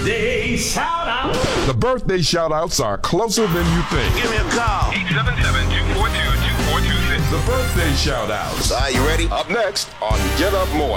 birthday shout out. The birthday shout outs are closer than you think. Give me a call. 877-242-2426. The birthday shout outs. Are you ready? Up next on Get Up Morning.